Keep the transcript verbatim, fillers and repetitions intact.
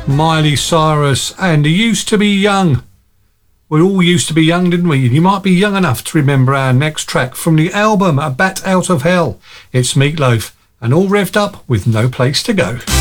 Miley Cyrus and Used to Be Young. We all used to be young, didn't we? You might be young enough to remember our next track from the album A Bat Out of Hell. It's Meatloaf and All Revved Up with No Place to Go.